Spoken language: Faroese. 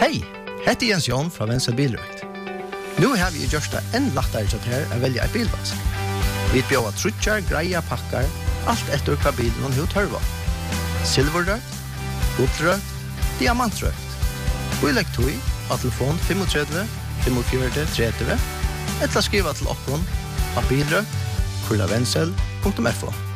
Hej, heter Jens Jon fra Venstre Bilrøkt. Nu har vi gjort det enn lettere til her å velge et bilvask. Vi bjør trutjar, greia pakkar, alt etter hva bilen hun tørver. Silverrøkt, gullrøkt, diamantrøkt. Og i legg tog av telefon 35 45 30 eller skriva til okkon av bilrøkt.kurlavensel.fo.